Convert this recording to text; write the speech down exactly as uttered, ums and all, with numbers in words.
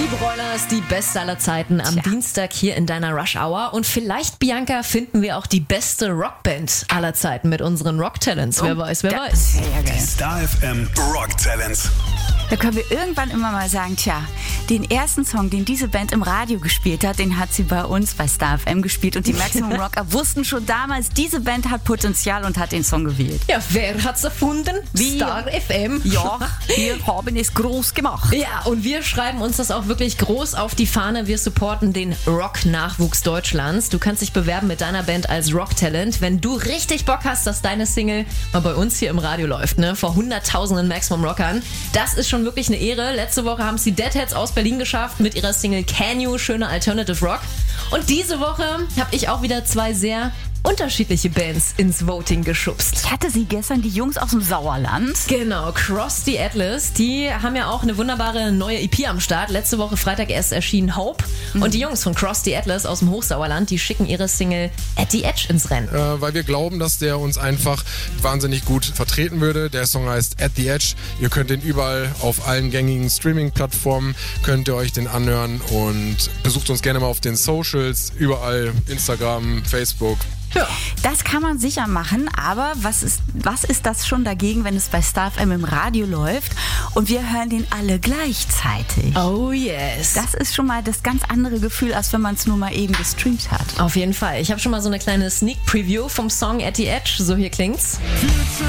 Die Broilers, die beste aller Zeiten am Tja. Dienstag hier in deiner Rush Hour. Und vielleicht, Bianca, finden wir auch die beste Rockband aller Zeiten mit unseren Rock Talents. Wer weiß, wer Das weiß. ist ja geil. Star F M Rock Talents. Da können wir irgendwann immer mal sagen, tja, den ersten Song, den diese Band im Radio gespielt hat, den hat sie bei uns bei Star F M gespielt. Und die Maximum Rocker wussten schon damals, diese Band hat Potenzial und hat den Song gewählt. Ja, wer hat's erfunden? Wir. Star F M. Ja, wir haben es groß gemacht. Ja, und wir schreiben uns das auch wirklich groß auf die Fahne. Wir supporten den Rock-Nachwuchs Deutschlands. Du kannst dich bewerben mit deiner Band als Rock-Talent, wenn du richtig Bock hast, dass deine Single mal bei uns hier im Radio läuft, ne? Vor hunderttausenden Maximum Rockern. Das ist schon wirklich eine Ehre. Letzte Woche haben es die Deadheads aus Berlin geschafft mit ihrer Single Can You, schöner Alternative Rock. Und diese Woche habe ich auch wieder zwei sehr unterschiedliche Bands ins Voting geschubst. Ich hatte sie gestern, die Jungs aus dem Sauerland. Genau, Cross the Atlas, die haben ja auch eine wunderbare neue E P am Start. Letzte Woche Freitag erst erschienen Hope. Mhm. Und die Jungs von Cross the Atlas aus dem Hochsauerland, die schicken ihre Single At the Edge ins Rennen. Äh, weil wir glauben, dass der uns einfach wahnsinnig gut vertreten würde. Der Song heißt At the Edge. Ihr könnt den überall auf allen gängigen Streaming-Plattformen, könnt ihr euch den anhören und besucht uns gerne mal auf den Socials, überall Instagram, Facebook. Ja. Das kann man sicher machen, aber was ist, was ist das schon dagegen, wenn es bei Star F M im Radio läuft und wir hören den alle gleichzeitig? Oh yes. Das ist schon mal das ganz andere Gefühl, als wenn man es nur mal eben gestreamt hat. Auf jeden Fall. Ich habe schon mal so eine kleine Sneak Preview vom Song At the Edge. So hier klingt's.